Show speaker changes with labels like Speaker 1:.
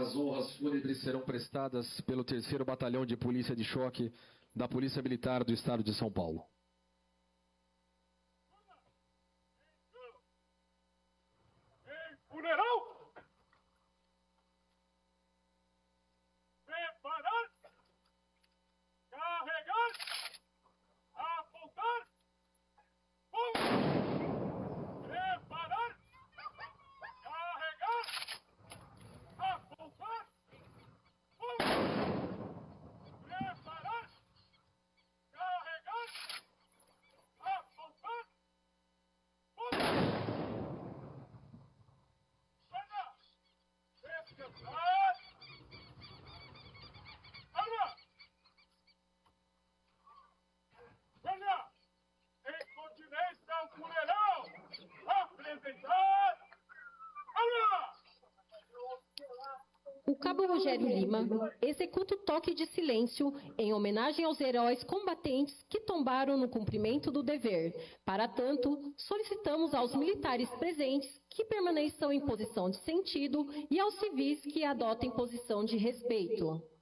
Speaker 1: as honras fúnebres serão prestadas pelo 3º Batalhão de Polícia de Choque da Polícia Militar do Estado de São Paulo.
Speaker 2: Funeral! Preparar! Carregar! Apontar! Preparar! Carregar! Apontar! Preparar! Carregar! Apontar! Descansar! Arma! Venha! Em continência ao funeral! Apresentar! Arma!
Speaker 3: O Cabo Rogério Lima executa o toque de silêncio em homenagem aos heróis combatentes que tombaram no cumprimento do dever. Para tanto, solicitamos aos militares presentes que permaneçam em posição de sentido e aos civis que adotem posição de respeito.